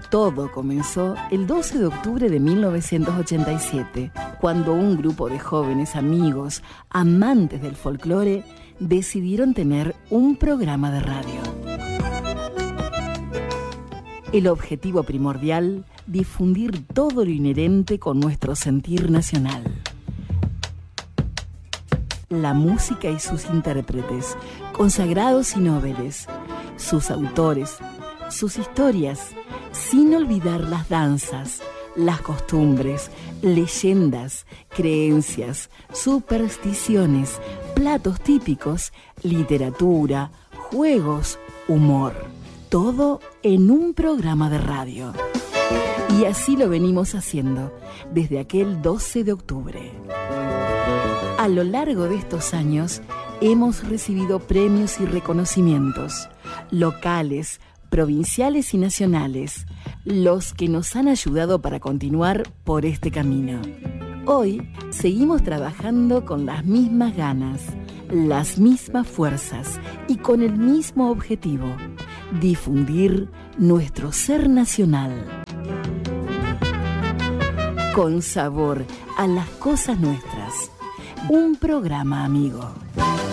Todo comenzó el 12 de octubre de 1987, cuando un grupo de jóvenes amigos, amantes del folclore, decidieron tener un programa de radio. El objetivo primordial, difundir todo lo inherente con nuestro sentir nacional. La música y sus intérpretes, consagrados y nobles, sus autores, sus historias, sin olvidar las danzas, las costumbres, leyendas, creencias, supersticiones, platos típicos, literatura, juegos, humor. Todo en un programa de radio. Y así lo venimos haciendo desde aquel 12 de octubre. A lo largo de estos años hemos recibido premios y reconocimientos locales, provinciales y nacionales, los que nos han ayudado para continuar por este camino. Hoy seguimos trabajando con las mismas ganas, las mismas fuerzas y con el mismo objetivo: difundir nuestro ser nacional. Con sabor a las cosas nuestras. Un programa amigo.